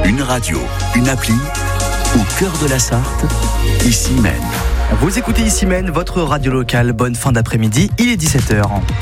Une radio, une appli, au cœur de la Sarthe, ici Maine. Vous écoutez ici Maine, votre radio locale. Bonne fin d'après-midi, il est 17h.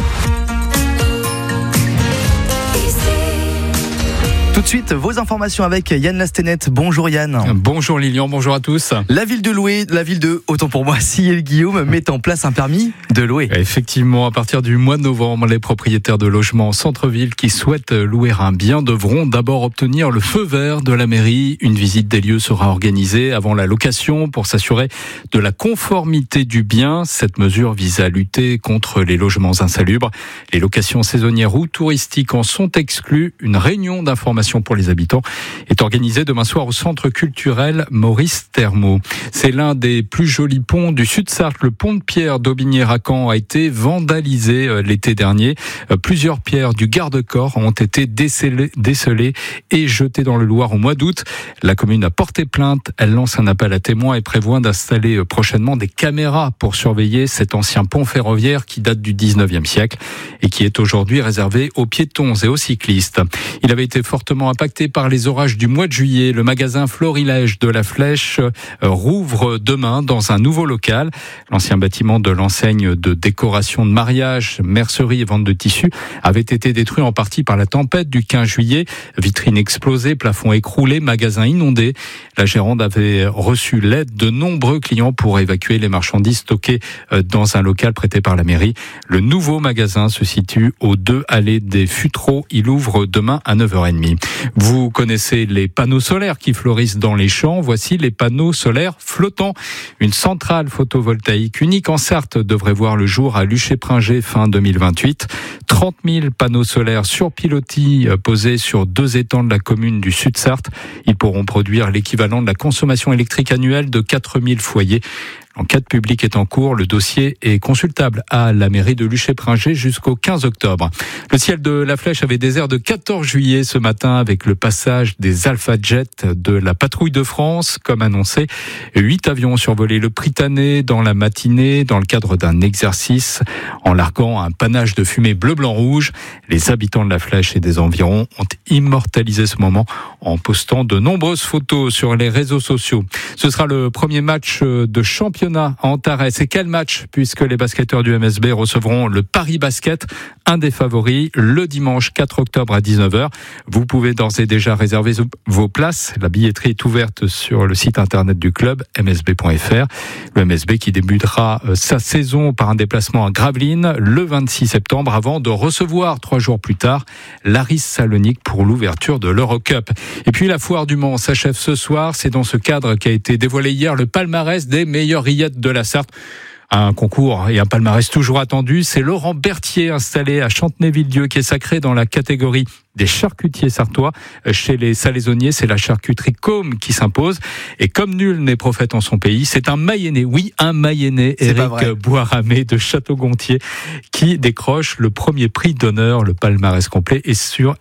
Tout de suite, vos informations avec Yann Lastenet. Bonjour Yann. Bonjour Lilian, bonjour à tous. La ville de, autant pour moi, Sillé-le-Guillaume, met en place un permis de louer. Effectivement, à partir du mois de novembre, les propriétaires de logements en centre-ville qui souhaitent louer un bien devront d'abord obtenir le feu vert de la mairie. Une visite des lieux sera organisée avant la location pour s'assurer de la conformité du bien. Cette mesure vise à lutter contre les logements insalubres. Les locations saisonnières ou touristiques en sont exclues. Une réunion d'information pour les habitants est organisée demain soir au centre culturel Maurice Thermo. C'est l'un des plus jolis ponts du Sud-Sarthe. Le pont de pierre d'Aubigné-Racan a été vandalisé l'été dernier. Plusieurs pierres du garde-corps ont été décelées et jetées dans le Loir au mois d'août. La commune a porté plainte. Elle lance un appel à témoins et prévoit d'installer prochainement des caméras pour surveiller cet ancien pont ferroviaire qui date du 19e siècle et qui est aujourd'hui réservé aux piétons et aux cyclistes. Il avait été fortement impacté par les orages du mois de juillet. Le magasin Florilège de la Flèche rouvre demain dans un nouveau local. L'ancien bâtiment de l'enseigne de décoration de mariage, mercerie et vente de tissus avait été détruit en partie par la tempête du 15 juillet. Vitrines explosées, plafond écroulé, magasin inondé. La gérante avait reçu l'aide de nombreux clients pour évacuer les marchandises stockées dans un local prêté par la mairie. Le nouveau magasin se situe aux 2 allées des Futreaux. Il ouvre demain à 9h30. Vous connaissez les panneaux solaires qui fleurissent dans les champs. Voici les panneaux solaires flottants. Une centrale photovoltaïque unique en Sarthe devrait voir le jour à Luché-Pringé fin 2028. 30 000 panneaux solaires sur pilotis posés sur 2 étangs de la commune du Sud-Sarthe. Ils pourront produire l'équivalent de la consommation électrique annuelle de 4 000 foyers. L'enquête publique est en cours. Le dossier est consultable à la mairie de Luché-Pringé jusqu'au 15 octobre. Le ciel de la Flèche avait des airs de 14 juillet ce matin avec le passage des Alpha Jet de la patrouille de France. Comme annoncé, 8 avions ont survolé le Prytanée dans la matinée dans le cadre d'un exercice en larguant un panache de fumée bleu, blanc, rouge. Les habitants de la Flèche et des environs ont immortalisé ce moment en postant de nombreuses photos sur les réseaux sociaux. Ce sera le premier match de championnat à Antares. Et quel match, puisque les basketteurs du MSB recevront le Paris Basket, un des favoris, le dimanche 4 octobre à 19h. Vous pouvez d'ores et déjà réserver vos places. La billetterie est ouverte sur le site internet du club, msb.fr. Le MSB qui débutera sa saison par un déplacement à Gravelines le 26 septembre avant de recevoir 3 jours plus tard l'Aris Salonique pour l'ouverture de l'Eurocup. Et puis la foire du Mans s'achève ce soir. C'est dans ce cadre qu'a été dévoilé hier le palmarès des meilleurs rillettes de la Sarthe. Un concours et un palmarès toujours attendu. C'est Laurent Berthier, installé à Chantenay-Villedieu, qui est sacré dans la catégorie des charcutiers sartois. Chez les salaisonniers, c'est la charcuterie Côme qui s'impose. Et comme nul n'est prophète en son pays, c'est un Mayennais, oui, un Mayennais, Éric Boiramé de Château-Gontier, qui décroche le premier prix d'honneur. Le palmarès complet est sur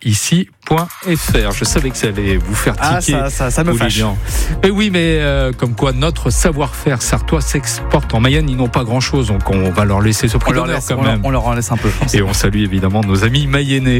ici.fr. Je savais que ça allait vous faire tiquer. Ah, ça me fâche. Mais oui, mais comme quoi notre savoir-faire sartois s'exporte. En Mayenne, ils n'ont pas grand-chose, donc on va leur laisser ce prix d'honneur quand même. On leur en laisse un peu. Et on salue évidemment nos amis mayennais.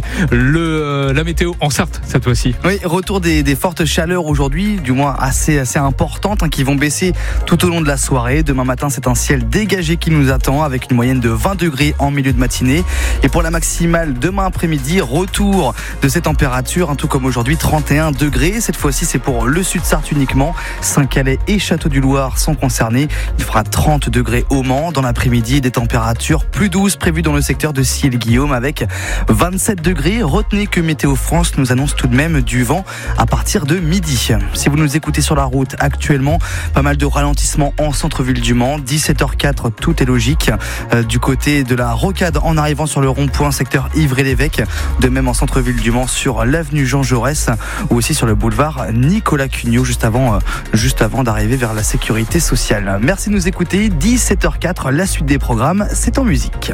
La météo en Sarthe cette fois-ci. Oui, retour des fortes chaleurs aujourd'hui, du moins assez importantes, qui vont baisser tout au long de la soirée. Demain matin, c'est un ciel dégagé qui nous attend avec une moyenne de 20 degrés en milieu de matinée. Et pour la maximale, demain après-midi, retour de ces températures, tout comme aujourd'hui, 31 degrés. Cette fois-ci, c'est pour le Sud-Sarthe uniquement. Saint-Calais et Château-du-Loir sont concernés. Il fera 30 degrés au Mans. Dans l'après-midi, des températures plus douces prévues dans le secteur de Sillé-le-Guillaume avec 27 degrés. Retenez que Météo France nous annonce tout de même du vent à partir de midi. Si vous nous écoutez sur la route actuellement, pas mal de ralentissements en centre-ville du Mans. 17h04, tout est logique. Du côté de la Rocade en arrivant sur le rond-point secteur Ivry-l'Évêque. De même en centre-ville du Mans sur l'avenue Jean Jaurès ou aussi sur le boulevard Nicolas Cugnot juste avant d'arriver vers la sécurité sociale. Merci de nous écouter. 17h04, la suite des programmes, c'est en musique.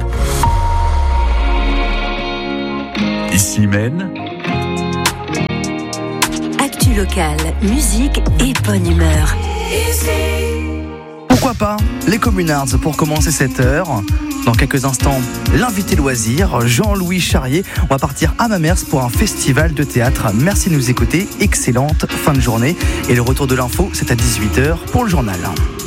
Ici Maine. Actu locale, musique et bonne humeur. pourquoi pas les Communards pour commencer cette heure. Dans quelques instants, l'invité loisir, Jean-Louis Charrier. On va partir à Mamers pour un festival de théâtre. Merci de nous écouter. Excellente fin de journée. Et le retour de l'info, c'est à 18h pour le journal.